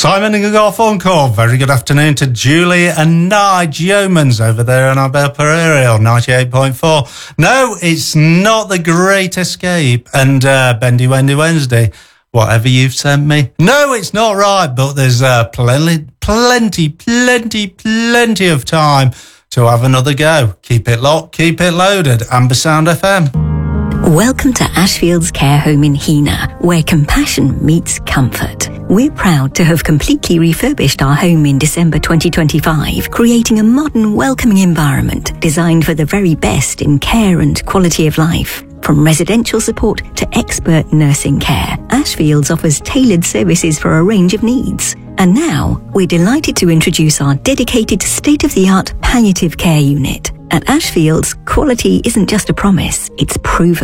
Simon and Garfunkel, very good afternoon to Julie and Nige Yeomans over there on Abel Pereira on 98.4. No, it's not The Great Escape and Bendy Wendy Wednesday, whatever you've sent me. No, it's not right, but there's plenty of time to have another go. Keep it locked, keep it loaded. Amber Sound FM. Welcome to Ashfield's Care Home in Heanor, where compassion meets comfort. We're proud to have completely refurbished our home in December 2025, creating a modern, welcoming environment designed for the very best in care and quality of life. From residential support to expert nursing care, Ashfields offers tailored services for a range of needs. And now, we're delighted to introduce our dedicated state-of-the-art palliative care unit. At Ashfields, quality isn't just a promise, it's proven.